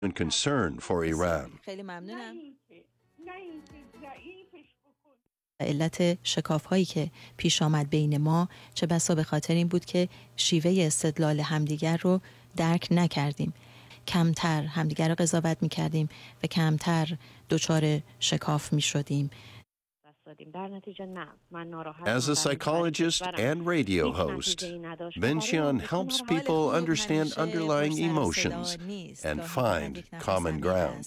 and concern for Iran. خیلی ممنونم. علت شکاف‌هایی که پیش آمد بین ما چه بسا به خاطر این بود که شیوه استدلال همدیگر رو درک نکردیم. کمتر همدیگر رو قضاوت می‌کردیم و کمتر دچار شکاف می‌شدیم. As a psychologist and radio host, Benxian helps people understand underlying emotions and find common ground.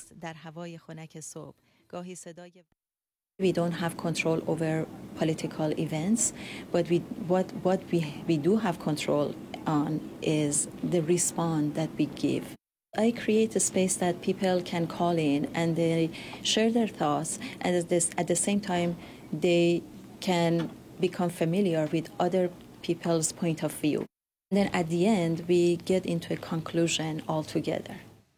We don't have control over political events, but what we do have control on is the response that we give. I create a space that people can call in and they share their thoughts, and at the same time they can become familiar with other people's point of view. And then at the end we get into a conclusion all together.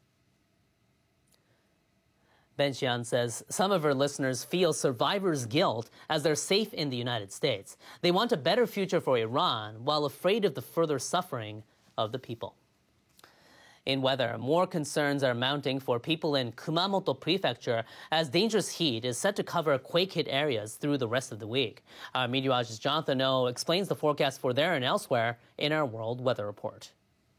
Benxian says some of her listeners feel survivor's guilt as they're safe in the United States. They want a better future for Iran while afraid of the further suffering of the people. In weather, more concerns are mounting for people in Kumamoto Prefecture as dangerous heat is set to cover quake-hit areas through the rest of the week. Our meteorologist Jonathan Oh explains the forecast for there and elsewhere in our World Weather Report.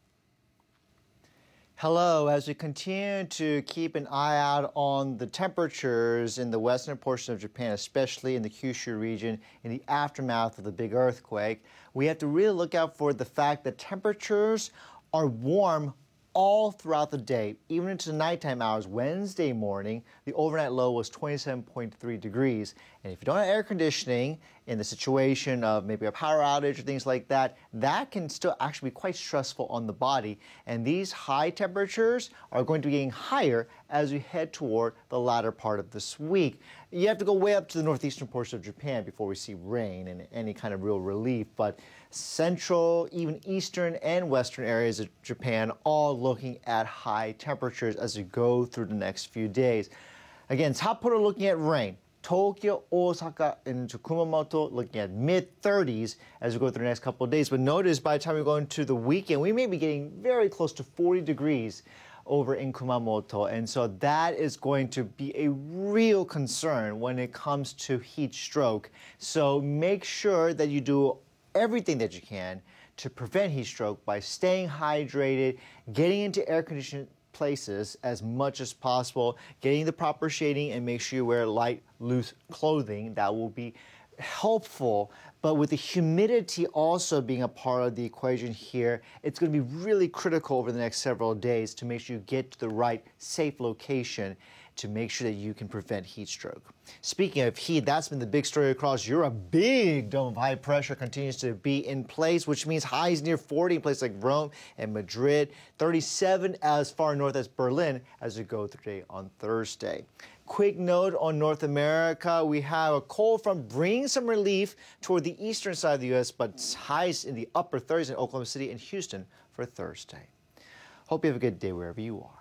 Hello, as we continue to keep an eye out on the temperatures in the western portion of Japan, especially in the Kyushu region, in the aftermath of the big earthquake, we have to really look out for the fact that temperatures are warm all throughout the day, even into the nighttime hours. Wednesday morning, the overnight low was 27.3 degrees. And if you don't have air conditioning in the situation of maybe a power outage or things like that, that can still actually be quite stressful on the body. And these high temperatures are going to be getting higher as we head toward the latter part of this week. You have to go way up to the northeastern portion of Japan before we see rain and any kind of real relief. But central, even eastern and western areas of Japan, all looking at high temperatures as we go through the next few days. Again, Sapporo looking at rain. Tokyo, Osaka, and Kumamoto looking at mid-30s as we go through the next couple of days. But notice by the time we go into the weekend, we may be getting very close to 40 degrees over in Kumamoto. And so that is going to be a real concern when it comes to heat stroke. So make sure that you do everything that you can to prevent heat stroke by staying hydrated, getting into air-conditioned places as much as possible, getting the proper shading, and make sure you wear light, loose clothing. That will be helpful. But with the humidity also being a part of the equation here, it's going to be really critical over the next several days to make sure you get to the right safe location to make sure that you can prevent heat stroke. Speaking of heat, that's been the big story across Europe. Big dome of high pressure continues to be in place, which means highs near 40 in places like Rome and Madrid, 37 as far north as Berlin as we go through on Thursday. Quick note on North America, we have a cold front bringing some relief toward the eastern side of the U.S., but highs in the upper 30s in Oklahoma City and Houston for Thursday. Hope you have a good day wherever you are.